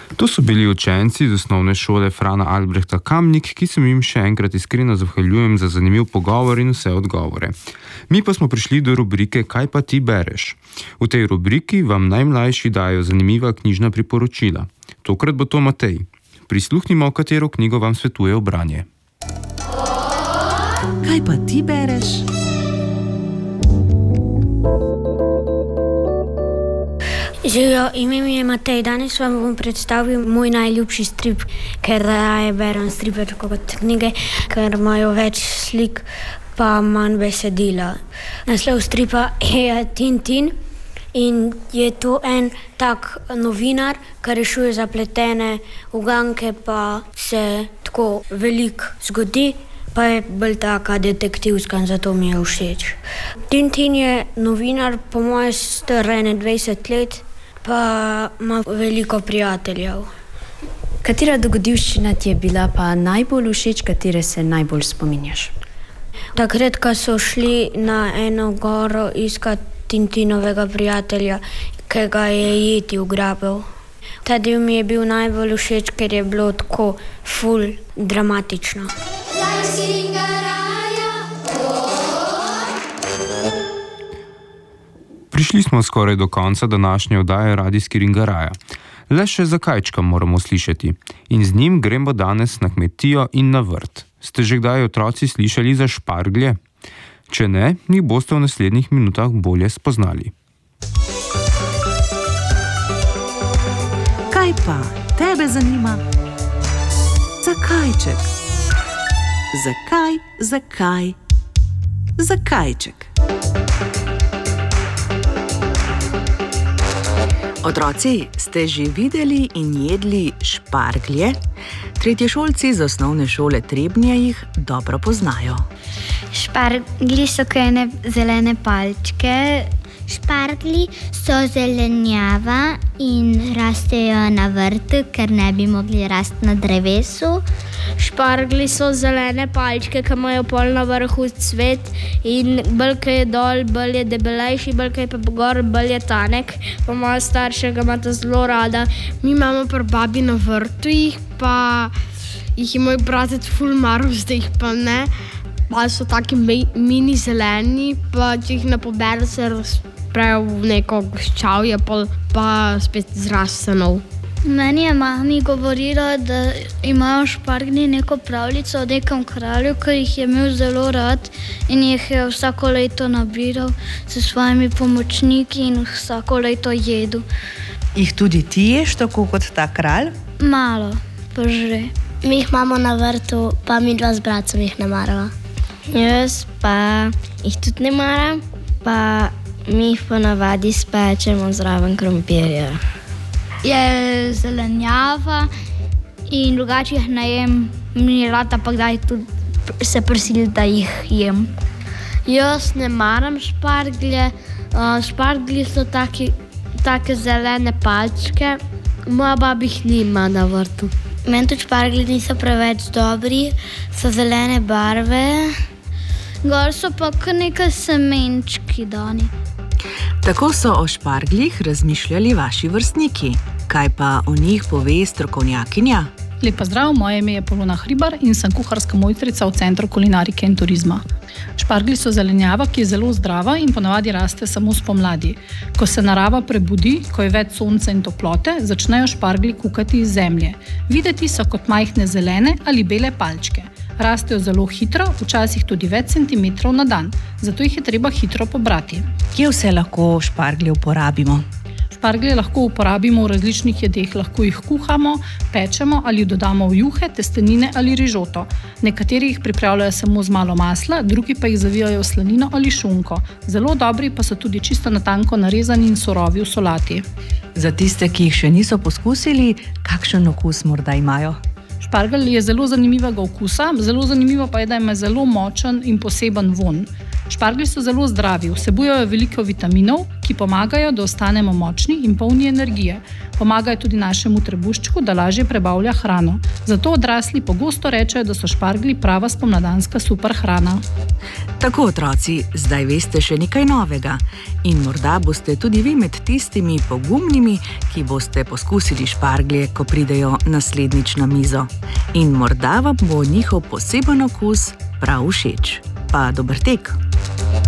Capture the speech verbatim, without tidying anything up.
To so bili učenci iz osnovne šole Frana Albrehta Kamnik, ki sem jim še enkrat iskreno zahvaljujem za zanimiv pogovor in vse odgovore. Mi pa smo prišli do rubrike Kaj pa ti bereš? V tej rubriki vam najmlajši dajo zanimiva knjižna priporočila. Tokrat bo to Matej. Prisluhnimo, katero knjigo vam svetuje v branje. Kaj pa ti bereš? Živijo, ime mi je Matej. Danes vam bom predstavil moj najljubši strip, ker raje berem stripe kot knjige, ker imajo več slik pa manj besedila. Naslov stripa je Tintin in je to en tak novinar, ki rešuje zapletene uganke, pa se tako veliko zgodi, pa je bolj taka detektivska, zato mi je všeč. Tintin je novinar, po moje star dvajset let, pa ima veliko prijateljev. Katera dogodivščina ti je bila pa najbolj všeč, katere se najbolj spominjaš? Takrat, ko so šli na eno goro iskat Tintinovega prijatelja, ki ga je Yeti ugrabil. Ta del mi je bil najbolj všeč, ker je bilo tako ful dramatično. Prišli smo skoraj do konca današnje oddaje Radijski Ringaraja. Le še za kajčka moramo slišati. In z njim gremo danes na kmetijo in na vrt. Ste že kdaj otroci slišali za šparglje? Če ne, jih boste v naslednjih minutah bolje spoznali. Kaj pa tebe zanima? Zakajček. Zakaj, zakaj, zakajček. Otroci, ste že videli in jedli šparglje? Tretješolci z osnovne šole Trebnje jih dobro poznajo. Šparglji so kajne zelene palčke. Šparglji so zelenjava in rastejo na vrtu, ker ne bi mogli rasti na drevesu. Šparglji so zelene palčke, ki imajo pol na vrhu cvet in bolj ko je dol, bolj je debelejši, bolj ko je pa gor, bolj je tanek. Pa moja starša ga imata zelo rada. Mi imamo pri babi na vrtu jih, pa jih je moj bratec ful maral, zdaj jih pa ne. Pa so taki mini zeleni, pa če jih ne pobere, se razprejo v neko goščavje, pa spet zraste nov. Meni je mami govorila, da imajo šparglji neko pravljico o nekem kralju, ki jih je imel zelo rad in jih je vsako leto nabiral s svojimi pomočniki in vsako leto jedel. Jih tudi ti ješ tako kot ta kralj? Malo, pa že. Mi jih imamo na vrtu, pa mi dva z bratcem jih ne marava. Jaz pa jih tudi ne maram, pa mi jih ponavadi spečemo zraven krompirja. Je zelenjava in drugače jih ne jem, mi rada pa kdaj tudi se prisili, da jih jem. Jaz ne maram šparglje, šparglji so taki, take zelene palčke, moja baba jih nima na vrtu. Meni tudi šparglji niso preveč dobri, so zelene barve. Gor so pa kar nekaj semenčki dani. Tako so o špargljih razmišljali vaši vrstniki. Kaj pa o njih pove strokovnjakinja? Lep pozdrav, moje ime je Polona Hribar in sem kuharska mojstrica v Centru kulinarike in turizma. Šparglji so zelenjava, ki je zelo zdrava in ponavadi raste samo spomladi. Ko se narava prebudi, ko je več sonca in toplote, začnejo šparglji kukati iz zemlje. Videti so kot majhne zelene ali bele palčke. Rastejo zelo hitro, včasih tudi več centimetrov na dan, zato jih je treba hitro pobrati. Kje vse lahko šparglje uporabimo? Šparglje lahko uporabimo v različnih jedeh, lahko jih kuhamo, pečemo ali dodamo v juhe, testenine ali rižoto. Nekateri jih pripravljajo samo z malo masla, drugi pa jih zavijajo v slanino ali šunko. Zelo dobri pa so tudi čisto na tanko narezani in surovi v solati. Za tiste, ki jih še niso poskusili, kakšen okus morda imajo? Špargelj je zelo zanimivega okusa, zelo zanimivo pa je, da ima zelo močen in poseben vonj. Šparglji so zelo zdravi, vsebujejo veliko vitaminov, ki pomagajo, da ostanemo močni in polni energije. Pomagajo tudi našemu trebuščku, da lažje prebavlja hrano. Zato odrasli pogosto rečejo, da so šparglji prava spomladanska super hrana. Tako, otroci, zdaj veste še nekaj novega. In morda boste tudi vi med tistimi pogumnimi, ki boste poskusili šparglje, ko pridejo naslednjič na mizo. In morda vam bo njihov poseben okus prav všeč. Pa dober tek!